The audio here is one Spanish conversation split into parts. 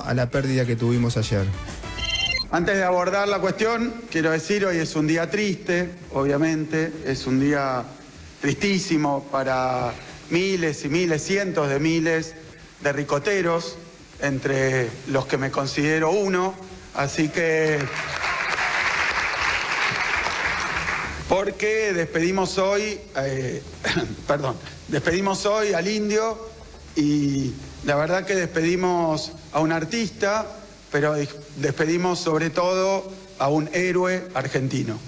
a la pérdida que tuvimos ayer. Antes de abordar la cuestión, quiero decir, hoy es un día triste, obviamente, es un día tristísimo para miles y miles, cientos de miles de ricoteros, entre los que me considero uno, así que... Porque despedimos hoy, despedimos hoy al Indio y la verdad que despedimos a un artista, pero despedimos sobre todo a un héroe argentino.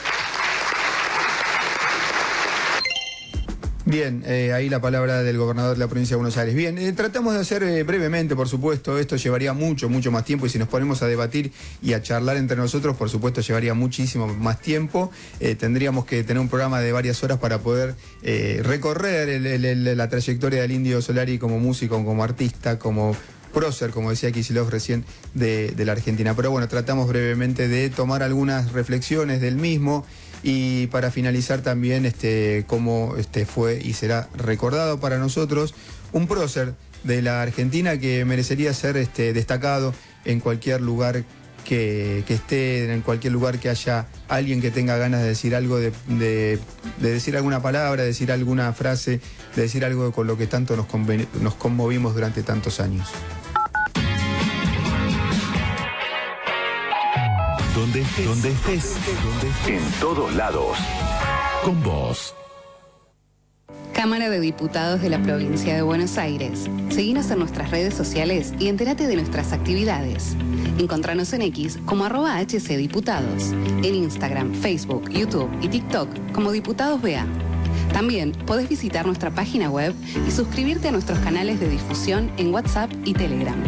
Bien, ahí la palabra del gobernador de la provincia de Buenos Aires. Bien, tratamos de hacer brevemente, por supuesto, esto llevaría mucho más tiempo y si nos ponemos a debatir y a charlar entre nosotros, por supuesto, llevaría muchísimo más tiempo. Tendríamos que tener un programa de varias horas para poder recorrer la trayectoria del Indio Solari como músico, como artista, como prócer, como decía Kicillof recién, de la Argentina. Pero bueno, tratamos brevemente de tomar algunas reflexiones del mismo y para finalizar también cómo fue y será recordado para nosotros un prócer de la Argentina que merecería ser destacado en cualquier lugar que esté, en cualquier lugar que haya alguien que tenga ganas de decir algo, de decir alguna palabra, de decir alguna frase, de decir algo con lo que tanto nos conmovimos durante tantos años. Donde estés, en todos lados, con vos. Cámara de Diputados de la Provincia de Buenos Aires. Seguinos en nuestras redes sociales y entérate de nuestras actividades. Encontranos en X como @HCDiputados, en Instagram, Facebook, YouTube y TikTok como Diputados BA. También podés visitar nuestra página web y suscribirte a nuestros canales de difusión en WhatsApp y Telegram.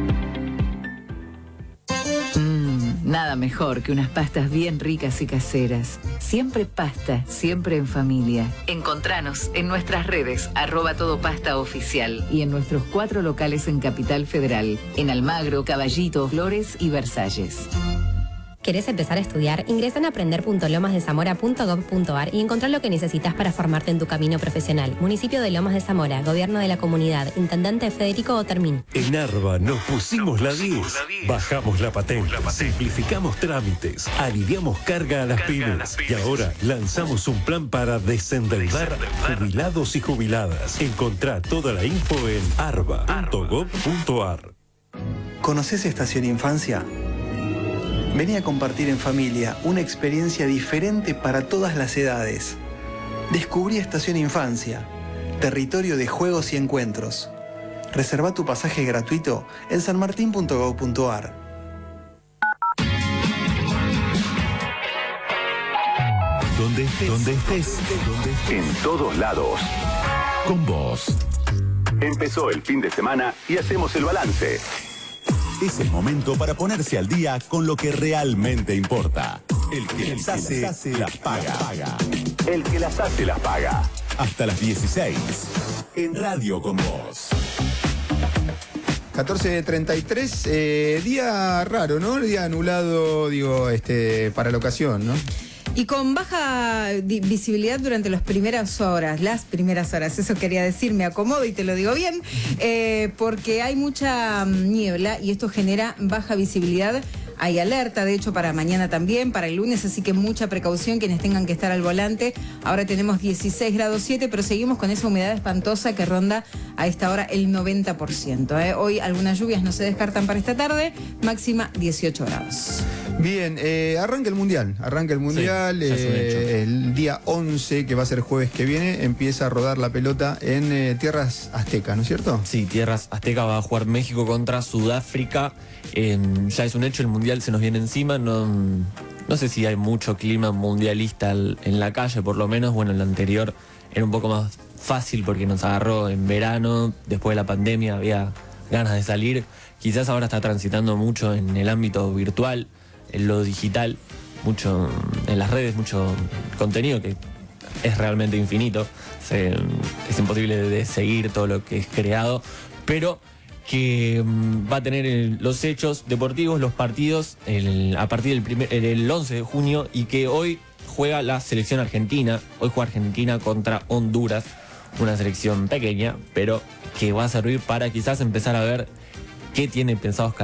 Nada mejor que unas pastas bien ricas y caseras. Siempre pasta, siempre en familia. Encontranos en nuestras redes, @todopastaoficial y en nuestros 4 locales en Capital Federal, en Almagro, Caballito, Flores y Versalles. ¿Querés empezar a estudiar? Ingresa en aprender.lomasdezamora.gov.ar y encontrá lo que necesitas para formarte en tu camino profesional. Municipio de Lomas de Zamora, Gobierno de la Comunidad, Intendente Federico Otermín. En ARBA nos pusimos la 10, bajamos la patente, simplificamos trámites, aliviamos carga a las pymes y ahora lanzamos un plan para desendeudar jubilados y jubiladas. Encontrá toda la info en arba.gov.ar. ¿Conoces Estación Infancia? Vení a compartir en familia una experiencia diferente para todas las edades. Descubrí Estación Infancia, territorio de juegos y encuentros. Reserva tu pasaje gratuito en sanmartin.gov.ar. Donde estés, en todos lados, con vos. Empezó el fin de semana y hacemos el balance. Es el momento para ponerse al día con lo que realmente importa. El que las hace, las paga. El que las hace, las paga. Hasta las 16. En Radio con Vos. 14:33, día raro, ¿no? Día anulado, para la ocasión, ¿no? Y con baja visibilidad durante las primeras horas, eso quería decir, me acomodo y te lo digo bien, porque hay mucha niebla y esto genera baja visibilidad. Hay alerta, de hecho, para mañana también, para el lunes, así que mucha precaución quienes tengan que estar al volante. Ahora tenemos 16 grados 7, pero seguimos con esa humedad espantosa que ronda a esta hora el 90%. Hoy algunas lluvias no se descartan para esta tarde, máxima 18 grados. Bien, arranca el Mundial, sí, el día 11, que va a ser jueves que viene, empieza a rodar la pelota en tierras aztecas, ¿no es cierto? Sí, tierras aztecas, va a jugar México contra Sudáfrica. Ya es un hecho, el Mundial se nos viene encima, no sé si hay mucho clima mundialista en la calle, por lo menos. Bueno, el anterior era un poco más fácil porque nos agarró en verano, después de la pandemia había ganas de salir. Quizás ahora está transitando mucho en el ámbito virtual, en lo digital, mucho en las redes, mucho contenido que es realmente infinito. Es imposible de seguir todo lo que es creado, pero que va a tener los hechos deportivos, los partidos a partir del 11 de junio y que hoy juega la selección argentina. Hoy juega Argentina contra Honduras, una selección pequeña, pero que va a servir para quizás empezar a ver qué tiene pensados